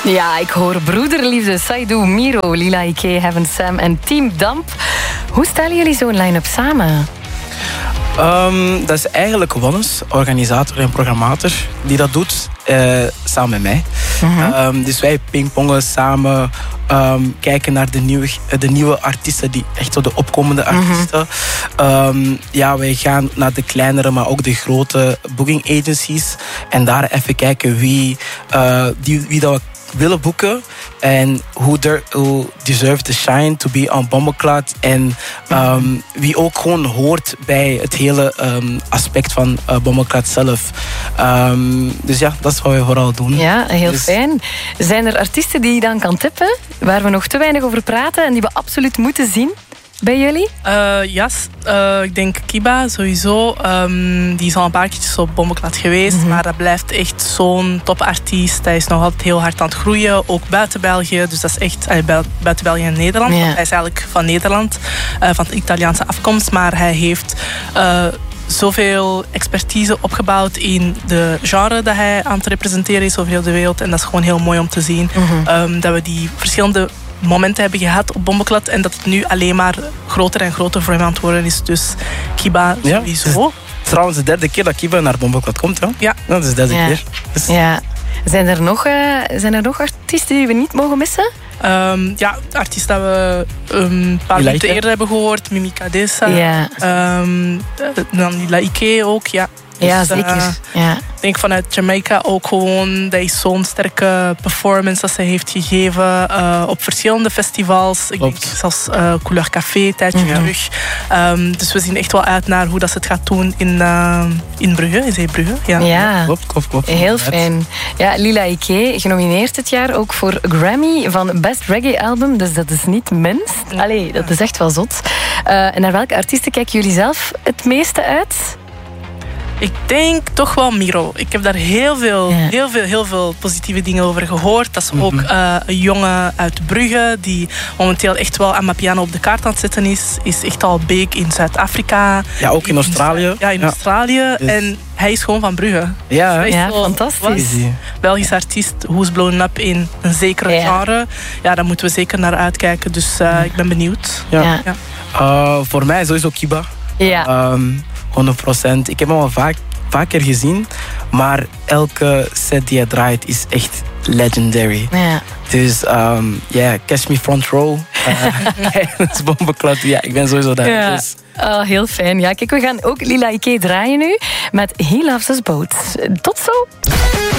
Ja, ik hoor broederliefde, Saidu, Miro, Lila Ike, Heaven Sam en Team Damp. Hoe stellen jullie zo'n line-up samen? Dat is eigenlijk Wannes, organisator en programmator, die dat doet, samen met mij. Dus wij pingpongen samen, kijken naar de nieuwe artiesten, die echt zo de opkomende artiesten. Wij gaan naar de kleinere, maar ook de grote booking agencies. En daar even kijken wie dat we willen boeken en who deserve the shine to be on Bommelklat en wie ook gewoon hoort bij het hele aspect van Bommelklat zelf. Dus ja, dat is wat we vooral doen. Ja, heel fijn. Zijn er artiesten die je dan kan tippen, waar we nog te weinig over praten en die we absoluut moeten zien bij jullie? Ik denk Kiba sowieso. Die is al een paar keertjes op Bommelklat geweest. Maar dat blijft echt zo'n topartiest. Hij is nog altijd heel hard aan het groeien. Ook buiten België. Dus dat is echt buiten België en Nederland. Want hij is eigenlijk van Nederland. Van de Italiaanse afkomst. Maar hij heeft zoveel expertise opgebouwd in de genre dat hij aan het representeren is over heel de wereld. En dat is gewoon heel mooi om te zien. Dat we die verschillende momenten hebben gehad op Bommelklat en dat het nu alleen maar groter en groter voor hem aan het worden is. Dus Kiba sowieso. Het is trouwens de derde keer dat Kiba naar Bommelklat komt. Hè? Ja. Dat is de derde keer. Dus... Ja. Zijn er nog artiesten die we niet mogen missen? Artiesten dat we een paar minuten eerder hebben gehoord. Mimika Dessa. Ja. Dan Lila Ike ook, ja. Ja, zeker. Ik denk vanuit Jamaica ook gewoon, dat is zo'n sterke performance dat ze heeft gegeven op verschillende festivals. Ik denk zelfs Couleur Café, een tijdje terug. Dus we zien echt wel uit naar hoe dat ze het gaat doen in Brugge, in Zeebrugge. Ja. Klopt. Heel fijn. Ja, Lila Ike, genomineerd dit jaar ook voor Grammy van Best Reggae Album. Dus dat is niet minst. Allee, dat is echt wel zot. En naar welke artiesten kijken jullie zelf het meeste uit? Ik denk toch wel Miro. Ik heb daar heel veel positieve dingen over gehoord. Dat is ook een jongen uit Brugge die momenteel echt wel Amapiano op de kaart aan het zetten is. Is echt al big in Zuid-Afrika. Ja, ook in Australië. In Australië. Yes. En hij is gewoon van Brugge. Ja, fantastisch. Belgisch artiest, who's blown up in een zekere genre. Ja, daar moeten we zeker naar uitkijken. Dus ik ben benieuwd. Voor mij sowieso Kiba. Ja. 100%. Ik heb hem al vaker gezien, maar elke set die hij draait is echt legendary. Ja. Dus catch me front row. Bommelklat. Ja, ik ben sowieso daar. Ja. Dus. Oh, heel fijn. Ja, kijk, we gaan ook Lila Ike draaien nu met He Loves Us Both. Tot zo!